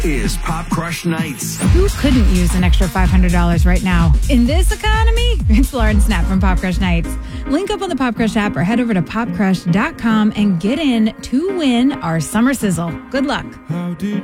is Pop Crush Nights. Who couldn't use an extra $500 right now? In this economy, it's Lauren Snap from Pop Crush Nights. Link up on the Pop Crush app or head over to popcrush.com and get in to win our summer sizzle. Good luck.